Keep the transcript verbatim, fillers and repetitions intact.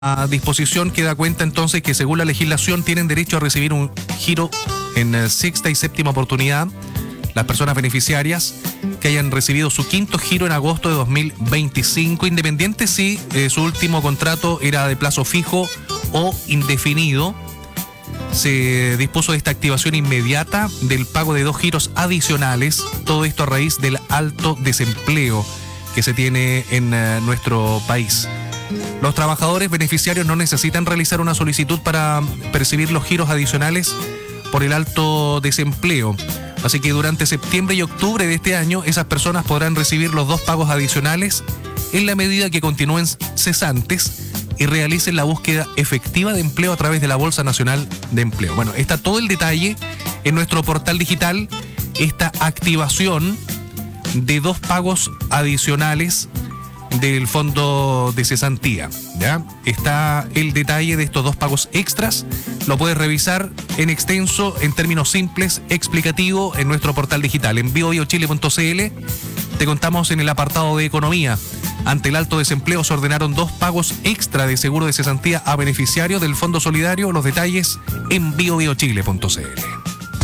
A disposición que da cuenta entonces que según la legislación tienen derecho a recibir un giro en eh, sexta y séptima oportunidad las personas beneficiarias que hayan recibido su quinto giro en agosto de dos mil veinticinco, independiente si eh, su último contrato era de plazo fijo o indefinido. Se dispuso de esta activación inmediata del pago de dos giros adicionales, todo esto a raíz del alto desempleo que se tiene en eh, nuestro país. Los trabajadores beneficiarios no necesitan realizar una solicitud para percibir los giros adicionales por el alto desempleo. Así que durante septiembre y octubre de este año, esas personas podrán recibir los dos pagos adicionales en la medida que continúen cesantes y realicen la búsqueda efectiva de empleo a través de la Bolsa Nacional de Empleo. Bueno, está todo el detalle en nuestro portal digital, esta activación de dos pagos adicionales del fondo de cesantía, ¿ya? Está el detalle de estos dos pagos extras, lo puedes revisar en extenso, en términos simples, explicativo, en nuestro portal digital, en bio bio chile punto c l. Te contamos en el apartado de economía. Ante el alto desempleo se ordenaron dos pagos extra de seguro de cesantía a beneficiarios del Fondo Solidario. Los detalles en bio bio chile punto c l.